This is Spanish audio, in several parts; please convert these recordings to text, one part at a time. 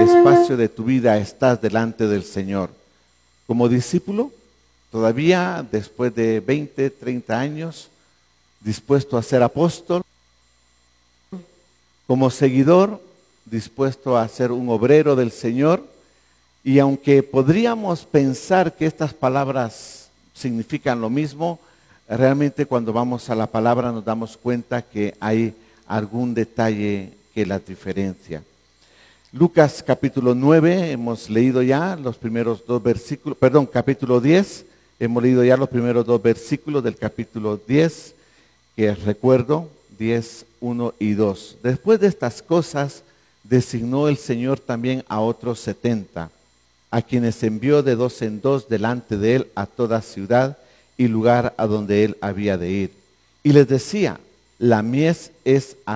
espacio de tu vida estás delante del Señor? Como discípulo, todavía después de 20, 30 años, dispuesto a ser apóstol. Como seguidor, dispuesto a ser un obrero del Señor. Y aunque podríamos pensar que estas palabras significan lo mismo, realmente cuando vamos a la palabra nos damos cuenta que hay algún detalle que las diferencia. Lucas capítulo 9, hemos leído ya los primeros dos versículos, capítulo 10, hemos leído ya los primeros dos versículos del capítulo 10, que recuerdo, 10, 1 y 2. Después de estas cosas, designó el Señor también a otros 70, a quienes envió de dos en dos delante de él a toda ciudad y lugar a donde él había de ir. Y les decía, la mies a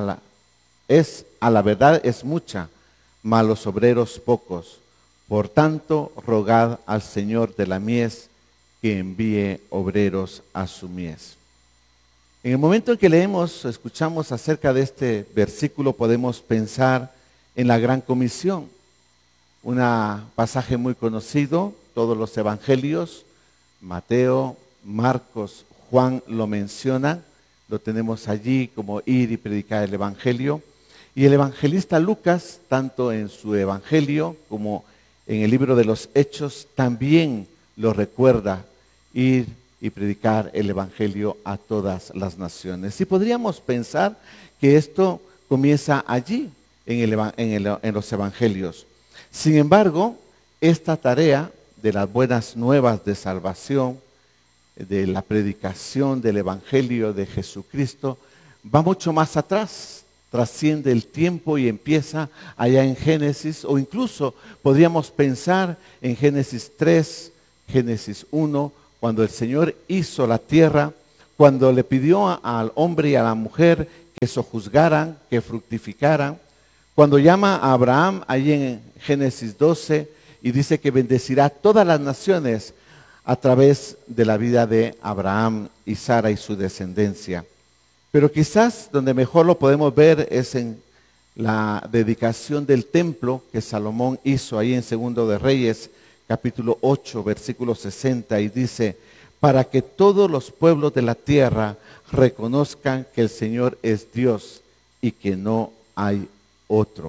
la verdad es mucha, mas los obreros pocos. Por tanto, rogad al Señor de la mies que envíe obreros a su mies. En el momento en que leemos, escuchamos acerca de este versículo, podemos pensar en la Gran Comisión. Un pasaje muy conocido, todos los evangelios, Mateo, Marcos, Juan lo mencionan, lo tenemos allí como ir y predicar el evangelio. Y el evangelista Lucas, tanto en su evangelio como en el libro de los Hechos, también lo recuerda, ir y predicar el evangelio a todas las naciones. Y podríamos pensar que esto comienza allí, en los evangelios. Sin embargo, esta tarea de las buenas nuevas de salvación, de la predicación del evangelio de Jesucristo, va mucho más atrás, trasciende el tiempo y empieza allá en Génesis, o incluso podríamos pensar en Génesis 3, Génesis 1, cuando el Señor hizo la tierra, cuando le pidió al hombre y a la mujer que sojuzgaran, que fructificaran, cuando llama a Abraham allí en Génesis 12 y dice que bendecirá todas las naciones a través de la vida de Abraham y Sara y su descendencia. Pero quizás donde mejor lo podemos ver es en la dedicación del templo que Salomón hizo ahí en Segundo de Reyes, capítulo 8, versículo 60, y dice, para que todos los pueblos de la tierra reconozcan que el Señor es Dios y que no hay otro.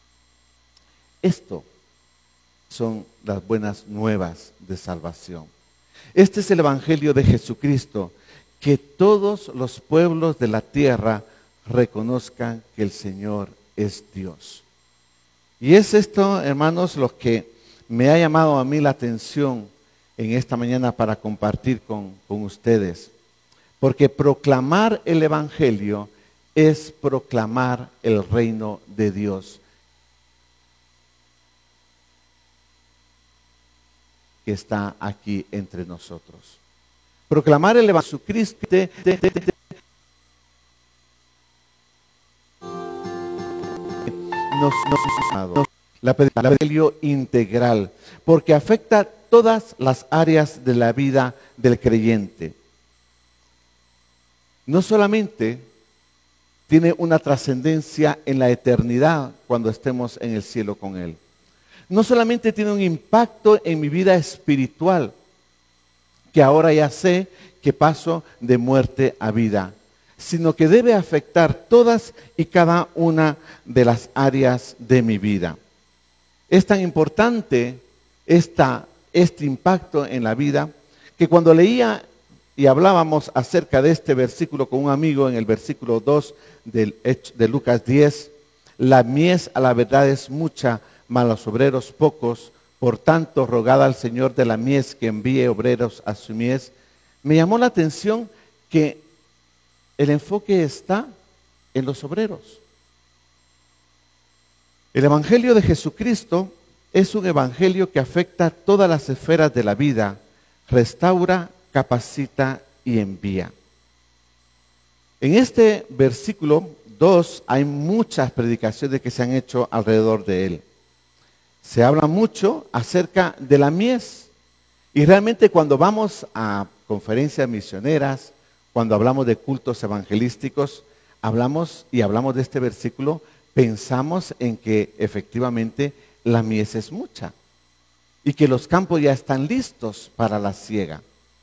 Esto son las buenas nuevas de salvación. Este es el evangelio de Jesucristo, que todos los pueblos de la tierra reconozcan que el Señor es Dios. Y es esto, hermanos, lo que me ha llamado a mí la atención en esta mañana para compartir con ustedes. Porque proclamar el evangelio es proclamar el reino de Dios que está aquí entre nosotros. Proclamar el evangelio de Jesucristo la evangelio integral, porque afecta todas las áreas de la vida del creyente. No solamente tiene una trascendencia en la eternidad cuando estemos en el cielo con Él. No solamente tiene un impacto en mi vida espiritual, que ahora ya sé que paso de muerte a vida, sino que debe afectar todas y cada una de las áreas de mi vida. Es tan importante este impacto en la vida que cuando leía y hablábamos acerca de este versículo con un amigo en el versículo 2 de Lucas 10, la mies a la verdad es mucha, mas los obreros pocos, por tanto rogad al Señor de la mies que envíe obreros a su mies, me llamó la atención que el enfoque está en los obreros. El evangelio de Jesucristo es un evangelio que afecta todas las esferas de la vida, restaura, capacita y envía. En este versículo 2 hay muchas predicaciones que se han hecho alrededor de él. Se habla mucho acerca de la mies. Y realmente cuando vamos a conferencias misioneras, cuando hablamos de cultos evangelísticos, hablamos de este versículo, pensamos en que efectivamente la mies es mucha y que los campos ya están listos para la siega.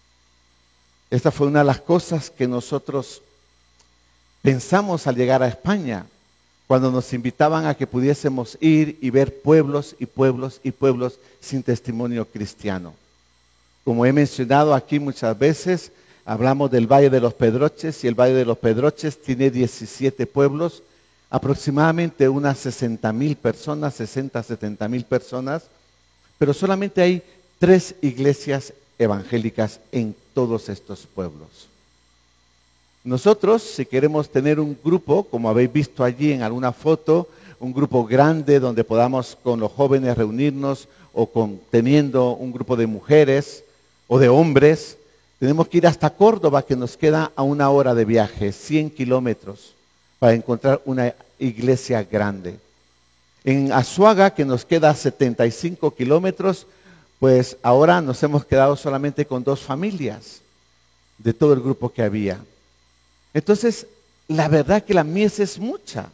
Esta fue una de las cosas que nosotros pensamos al llegar a España, cuando nos invitaban a que pudiésemos ir y ver pueblos y pueblos y pueblos sin testimonio cristiano. Como he mencionado aquí muchas veces, hablamos del Valle de los Pedroches y el Valle de los Pedroches tiene 17 pueblos, aproximadamente unas 60,000 personas, 60, 70,000 personas, pero solamente hay 3 iglesias evangélicas en todos estos pueblos. Nosotros, si queremos tener un grupo, como habéis visto allí en alguna foto, un grupo grande donde podamos con los jóvenes reunirnos o teniendo un grupo de mujeres o de hombres, tenemos que ir hasta Córdoba, que nos queda a 1 hora de viaje, 100 kilómetros, para encontrar una iglesia grande. En Azuaga, que nos queda 75 kilómetros, pues ahora nos hemos quedado solamente con 2 familias de todo el grupo que había. Entonces, la verdad que la mies es mucha.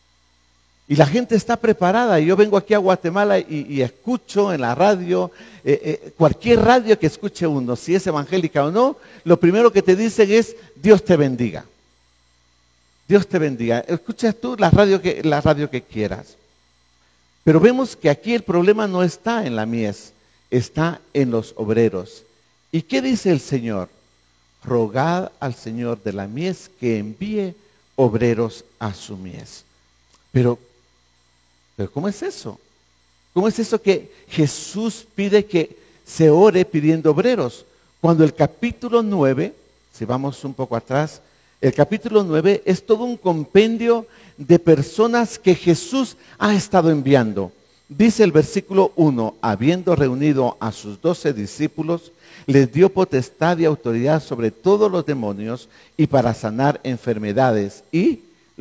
Y la gente está preparada. Yo vengo aquí a Guatemala y escucho en la radio, cualquier radio que escuche uno, si es evangélica o no, lo primero que te dicen es, Dios te bendiga. Dios te bendiga. Escuchas tú la radio que quieras. Pero vemos que aquí el problema no está en la mies, está en los obreros. ¿Y qué dice el Señor? Rogad al Señor de la mies que envíe obreros a su mies. Pero ¿cómo es eso? ¿Cómo es eso que Jesús pide que se ore pidiendo obreros? Cuando el capítulo 9, si vamos un poco atrás, el capítulo 9 es todo un compendio de personas que Jesús ha estado enviando. Dice el versículo 1, habiendo reunido a sus 12 discípulos, les dio potestad y autoridad sobre todos los demonios y para sanar enfermedades y